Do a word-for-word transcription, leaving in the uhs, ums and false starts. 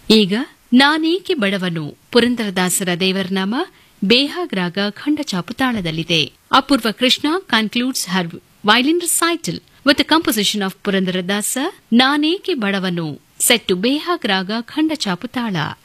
ಈಗ ನಾನೇಕೆ ಬಡವನು ಪುರಂದರದಾಸರ ದೇವರನಾಮ ಬೇಹಾಗ್ ರಾಗ ಖಂಡಚಾಪು ತಾಳದಲ್ಲಿದೆ. ಅಪೂರ್ವ Krishna concludes Har violin recital with a composition of Purandaradasa, ನಾನೇಕೆ ಬಡವನು, set to ಬೇಹಾಗ್ ರಾಗ ಖಂಡಚಾಪು ತಾಳ.